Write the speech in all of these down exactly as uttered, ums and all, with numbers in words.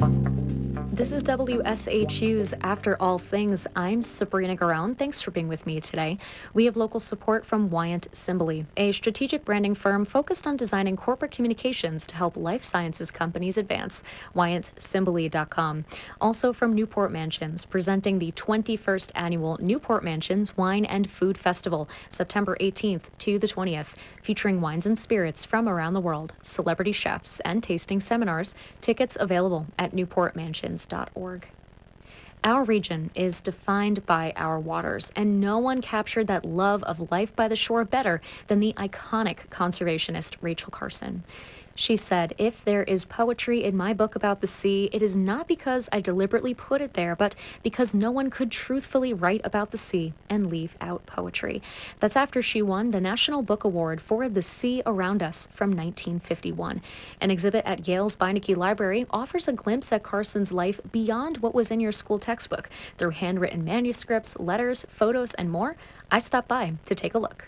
This is W S H U's After All Things. I'm Sabrina Garone. Thanks for being with me today. We have local support from Wyant Simboli, a strategic branding firm focused on designing corporate communications to help life sciences companies advance. wyant simboli dot com. Also from Newport Mansions, presenting the twenty-first annual Newport Mansions Wine and Food Festival, September eighteenth to the twentieth, featuring wines and spirits from around the world, celebrity chefs, and tasting seminars. Tickets available at newport mansions dot org. Our region is defined by our waters, and no one captured that love of life by the shore better than the iconic conservationist Rachel Carson. She said, "If there is poetry in my book about the sea, it is not because I deliberately put it there, but because no one could truthfully write about the sea and leave out poetry." That's after she won the National Book Award for The Sea Around Us from nineteen fifty-one. An exhibit at Yale's Beinecke Library offers a glimpse at Carson's life beyond what was in your school textbook, through handwritten manuscripts, letters, photos, and more. I stopped by to take a look.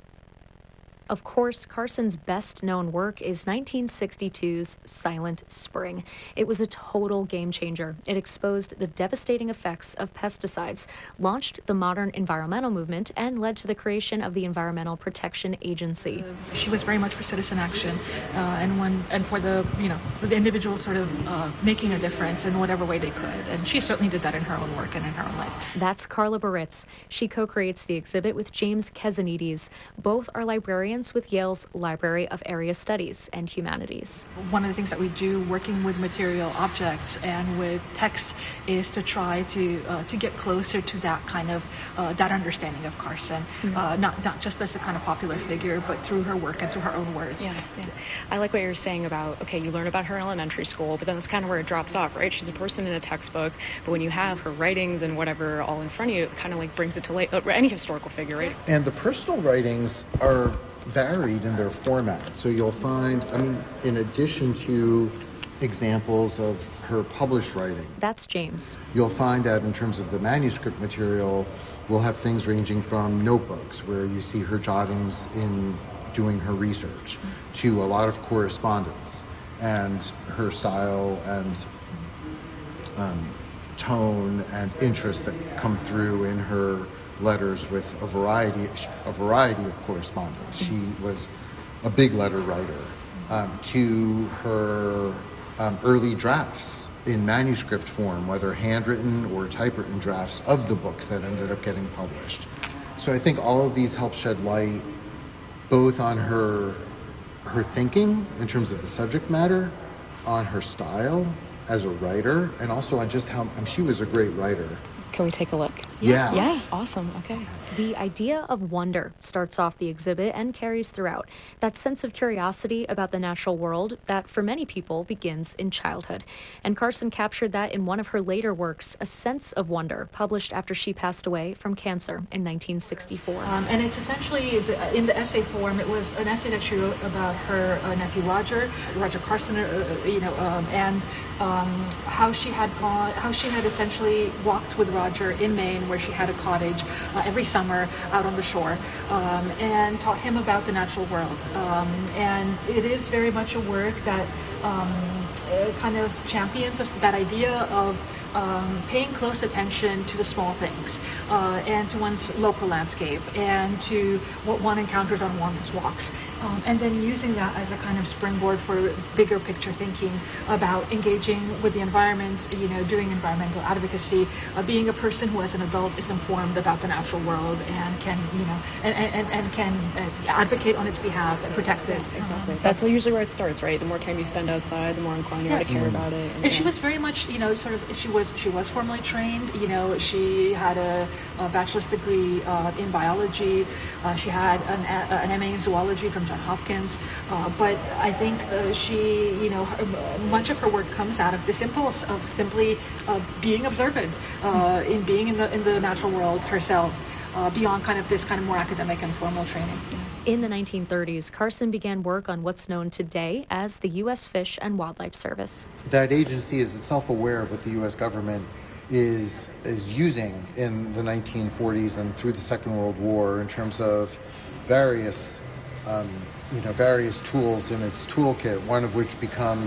Of course, Carson's best-known work is nineteen sixty-two's Silent Spring. It was a total game changer. It exposed the devastating effects of pesticides, launched the modern environmental movement, and led to the creation of the Environmental Protection Agency. Uh, she was very much for citizen action, uh, and one and for the you know the individual sort of uh, making a difference in whatever way they could. And she certainly did that in her own work and in her own life. That's Carla Baritz. She co-creates the exhibit with James Kezanides. Both are librarians with Yale's Library of Area Studies and Humanities. One of the things that we do working with material objects and with text is to try to uh, to get closer to that kind of uh, that understanding of Carson, mm-hmm. uh, not not just as a kind of popular figure, but through her work and through her own words. Yeah, yeah. I like what you're saying about, okay, you learn about her in elementary school, but then that's kind of where it drops off, right? She's a person in a textbook, but when you have her writings and whatever all in front of you, it kind of like brings it to light. Any historical figure, right? And the personal writings are varied in their format. So you'll find, I mean, in addition to examples of her published writing. That's James. You'll find that in terms of the manuscript material, we'll have things ranging from notebooks, where you see her jottings in doing her research, to a lot of correspondence, and her style and um, tone and interest that come through in her letters with a variety a variety of correspondence. She was a big letter writer, um, to her um, early drafts in manuscript form, whether handwritten or typewritten drafts of the books that ended up getting published. So I think all of these help shed light both on her her thinking in terms of the subject matter, on her style as a writer, and also on just how I mean, she was a great writer. Can we take a look? Yeah. Yeah, awesome. Okay. The idea of wonder starts off the exhibit and carries throughout. That sense of curiosity about the natural world that for many people begins in childhood. And Carson captured that in one of her later works, A Sense of Wonder, published after she passed away from cancer in nineteen sixty-four. Um, and it's essentially, the, in the essay form, it was an essay that she wrote about her uh, nephew Roger, Roger Carson, uh, you know, um, and um, how she had gone, how she had essentially walked with Roger in Maine, where she had a cottage uh, every summer out on the shore, um, and taught him about the natural world. Um, and it is very much a work that um, kind of champions that idea of Um, paying close attention to the small things, uh, and to one's local landscape, and to what one encounters on one's walks, um, and then using that as a kind of springboard for bigger picture thinking about engaging with the environment, you know, doing environmental advocacy, uh, being a person who as an adult is informed about the natural world and can, you know, and, and, and can uh, advocate on its behalf and protect it. Exactly. Um, That's usually where it starts, right? The more time you spend outside, the more inclined you are yes. to care about it. And, and she was very much, you know, sort of, she was She was formally trained. You know, she had a, a bachelor's degree uh, in biology. Uh, she had an, a, an M A in zoology from Johns Hopkins. Uh, but I think uh, she, you know, her, much of her work comes out of this impulse of simply uh, being observant, uh, in being in the in the natural world herself, uh, beyond kind of this kind of more academic and formal training. In the nineteen thirties, Carson began work on what's known today as the U S Fish and Wildlife Service. That agency is itself aware of what the U S government is is using in the nineteen forties and through the Second World War in terms of various, um, you know, various tools in its toolkit. One of which becomes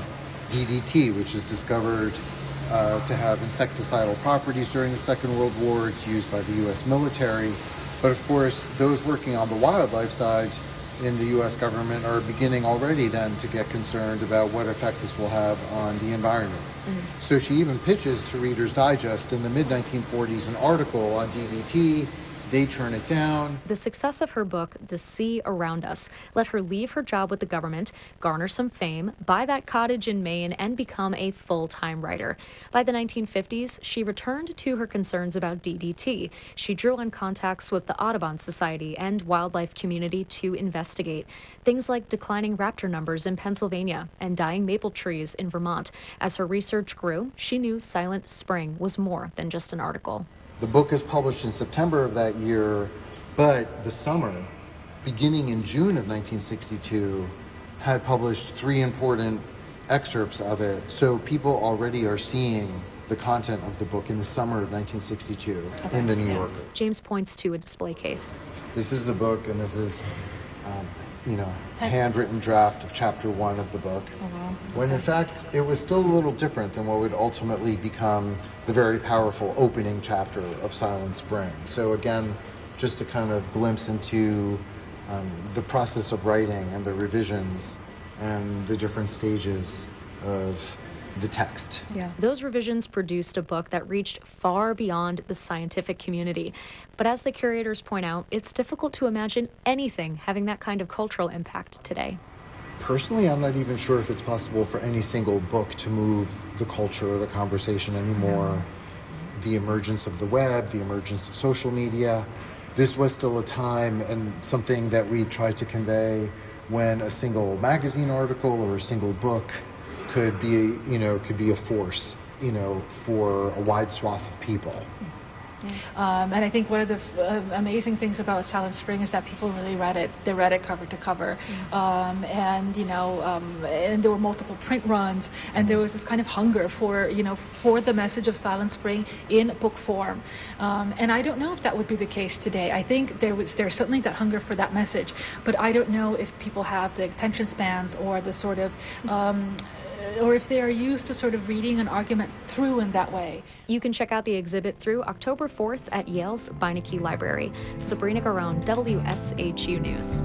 D D T, which is discovered uh, to have insecticidal properties during the Second World War. It's used by the U S military. But of course, those working on the wildlife side in the U S government are beginning already then to get concerned about what effect this will have on the environment. Mm-hmm. So she even pitches to Reader's Digest in the mid nineteen forties an article on D D T. They turn it down. The success of her book, The Sea Around Us, let her leave her job with the government, garner some fame, buy that cottage in Maine, and become a full-time writer. By the nineteen fifties, she returned to her concerns about D D T. She drew on contacts with the Audubon Society and wildlife community to investigate things like declining raptor numbers in Pennsylvania and dying maple trees in Vermont. As her research grew, she knew Silent Spring was more than just an article. The book is published in September of that year, but the summer, beginning in June of nineteen sixty-two, had published three important excerpts of it. So people already are seeing the content of the book in the summer of nineteen sixty-two okay. in the New Yorker. James points to a display case. This is the book, and this is, um, you know, handwritten draft of chapter one of the book. Oh, wow. When in fact, it was still a little different than what would ultimately become the very powerful opening chapter of Silent Spring. So again, just a kind of glimpse into um, the process of writing and the revisions and the different stages of the text. Yeah. Those revisions produced a book that reached far beyond the scientific community. But as the curators point out, it's difficult to imagine anything having that kind of cultural impact today. Personally, I'm not even sure if it's possible for any single book to move the culture or the conversation anymore. Mm-hmm. The emergence of the web, the emergence of social media, this was still a time and something that we tried to convey when a single magazine article or a single book could be, you know, could be a force, you know, for a wide swath of people. Um, and I think one of the f- uh, amazing things about Silent Spring is that people really read it. They read it cover to cover. Mm-hmm. Um, and, you know, um, and there were multiple print runs, and there was this kind of hunger for, you know, for the message of Silent Spring in book form. Um, and I don't know if that would be the case today. I think there was there's certainly that hunger for that message, but I don't know if people have the attention spans or the sort of um, or if they are used to sort of reading an argument through in that way. You can check out the exhibit through October fourth at Yale's Beinecke Library. Sabrina Garone, W S H U News.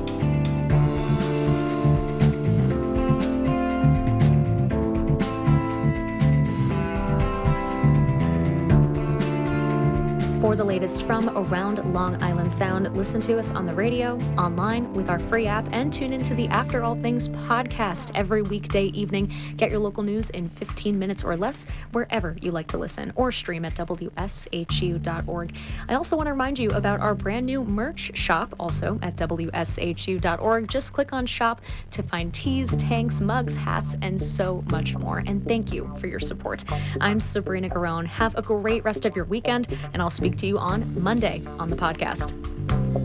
For the latest from around Long Island Sound, listen to us on the radio, online, with our free app, and tune into the After All Things podcast every weekday evening. Get your local news in fifteen minutes or less wherever you like to listen, or stream at W S H U dot org. I also want to remind you about our brand new merch shop, also at W S H U dot org. Just click on shop to find tees, tanks, mugs, hats, and so much more. And thank you for your support. I'm Sabrina Garone. Have a great rest of your weekend, and I'll speak to you on Monday on the podcast.